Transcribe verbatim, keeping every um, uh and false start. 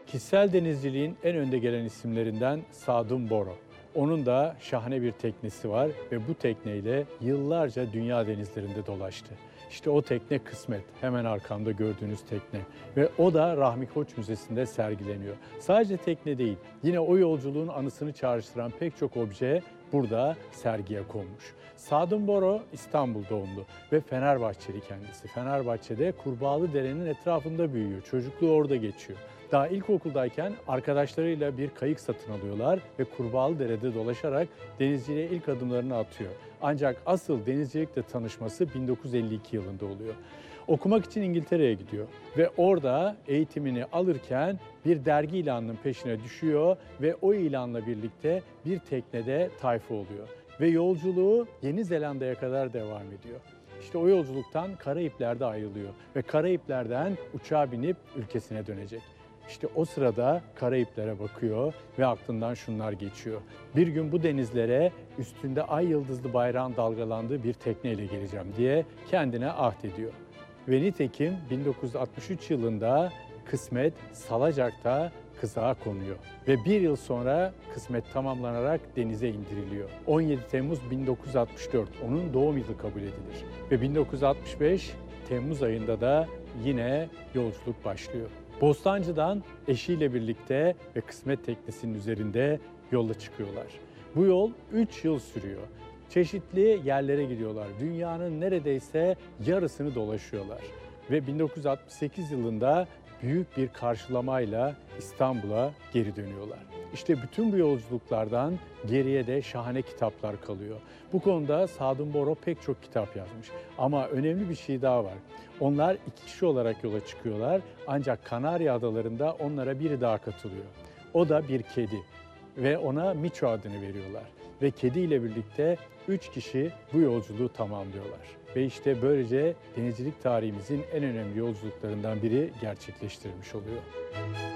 Kişisel denizciliğin en önde gelen isimlerinden Sadun Boro. Onun da şahane bir teknesi var ve bu tekneyle yıllarca dünya denizlerinde dolaştı. İşte o tekne Kısmet, hemen arkamda gördüğünüz tekne ve o da Rahmi Koç Müzesi'nde sergileniyor. Sadece tekne değil, yine o yolculuğun anısını çağrıştıran pek çok obje burada sergiye konmuş. Sadun Boro İstanbul doğumlu ve Fenerbahçeli kendisi. Fenerbahçe'de Kurbağalıdere'nin etrafında büyüyor, çocukluğu orada geçiyor. Daha ilkokuldayken arkadaşlarıyla bir kayık satın alıyorlar ve Kurbağalıdere'de dolaşarak denizciliğe ilk adımlarını atıyor. Ancak asıl denizcilikle tanışması bin dokuz yüz elli iki yılında oluyor. Okumak için İngiltere'ye gidiyor ve orada eğitimini alırken bir dergi ilanının peşine düşüyor ve o ilanla birlikte bir teknede tayfa oluyor. Ve yolculuğu Yeni Zelanda'ya kadar devam ediyor. İşte o yolculuktan Karayipler'de ayrılıyor ve Karayipler'den uçağa binip ülkesine dönecek. İşte o sırada Karayiplere bakıyor ve aklından şunlar geçiyor. Bir gün bu denizlere üstünde ay yıldızlı bayrağın dalgalandığı bir tekneyle geleceğim diye kendine ahd ediyor. Ve nitekim bin dokuz yüz altmış üç yılında Kısmet Salacak'ta kızağa konuyor. Ve bir yıl sonra Kısmet tamamlanarak denize indiriliyor. on yedi Temmuz bin dokuz yüz altmış dört onun doğum yılı kabul edilir. Ve bin dokuz yüz altmış beş Temmuz ayında da yine yolculuk başlıyor. Bostancı'dan eşiyle birlikte ve Kısmet teknesinin üzerinde yola çıkıyorlar. Bu yol üç yıl sürüyor. Çeşitli yerlere gidiyorlar. Dünyanın neredeyse yarısını dolaşıyorlar. Ve bin dokuz yüz altmış sekiz yılında büyük bir karşılamayla İstanbul'a geri dönüyorlar. İşte bütün bu yolculuklardan geriye de şahane kitaplar kalıyor. Bu konuda Sadun Boro pek çok kitap yazmış. Ama önemli bir şey daha var. Onlar iki kişi olarak yola çıkıyorlar ancak Kanarya Adaları'nda onlara biri daha katılıyor. O da bir kedi ve ona Miço adını veriyorlar. Ve kediyle birlikte üç kişi bu yolculuğu tamamlıyorlar. Ve işte böylece denizcilik tarihimizin en önemli yolculuklarından biri gerçekleştirilmiş oluyor.